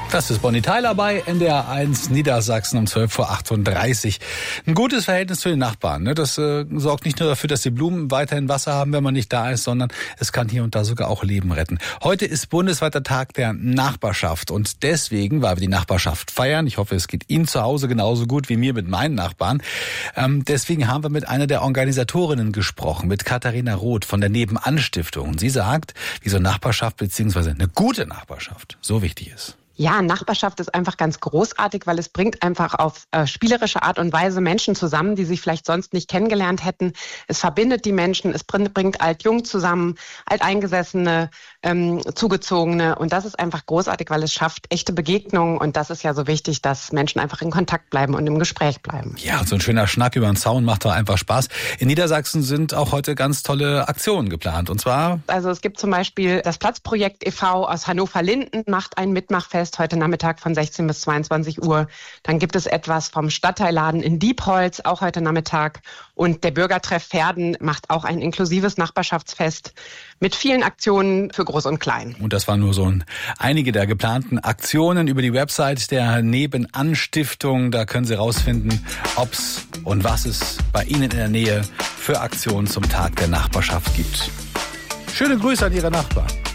Das ist Bonnie Tyler bei NDR 1 Niedersachsen um 12:38 Uhr. Ein gutes Verhältnis zu den Nachbarn. Das sorgt nicht nur dafür, dass die Blumen weiterhin Wasser haben, wenn man nicht da ist, sondern es kann hier und da sogar auch Leben retten. Heute ist bundesweiter Tag der Nachbarschaft und deswegen, weil wir die Nachbarschaft feiern, ich hoffe, es geht Ihnen zu Hause genauso gut wie mir mit meinen Nachbarn, deswegen haben wir mit einer der Organisatorinnen gesprochen, mit Katharina Roth von der Nebenan-Stiftung. Und sie sagt, wieso Nachbarschaft bzw. eine gute Nachbarschaft so wichtig ist. Ja, Nachbarschaft ist einfach ganz großartig, weil es bringt einfach auf spielerische Art und Weise Menschen zusammen, die sich vielleicht sonst nicht kennengelernt hätten. Es verbindet die Menschen, es bringt Alt-Jung zusammen, Alteingesessene, Zugezogene. Und das ist einfach großartig, weil es schafft echte Begegnungen. Und das ist ja so wichtig, dass Menschen einfach in Kontakt bleiben und im Gespräch bleiben. Ja, und so ein schöner Schnack über den Zaun macht doch einfach Spaß. In Niedersachsen sind auch heute ganz tolle Aktionen geplant. Und zwar? Also es gibt zum Beispiel das Platzprojekt e.V. aus Hannover-Linden, macht ein Mitmachfest heute Nachmittag von 16 bis 22 Uhr. Dann gibt es etwas vom Stadtteilladen in Diepholz, auch heute Nachmittag. Und der Bürgertreff Verden macht auch ein inklusives Nachbarschaftsfest mit vielen Aktionen für Groß und Klein. Und das waren nur so einige der geplanten Aktionen über die Website der Nebenan-Stiftung. Da können Sie rausfinden, ob's und was es bei Ihnen in der Nähe für Aktionen zum Tag der Nachbarschaft gibt. Schöne Grüße an Ihre Nachbarn.